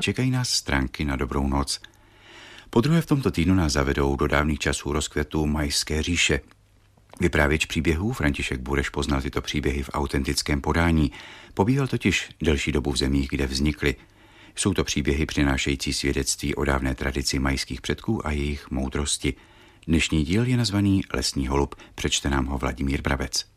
čekají nás stránky na dobrou noc. Podruhé v tomto týdnu nás zavedou do dávných časů rozkvětu Mayské říše. Vyprávěč příběhů František Bureš poznal tyto příběhy v autentickém podání. Pobýval totiž delší dobu v zemích, kde vznikly. Jsou to příběhy přinášející svědectví o dávné tradici mayských předků a jejich moudrosti. Dnešní díl je nazvaný Lesní holub, přečte nám ho Vladimír Brabec.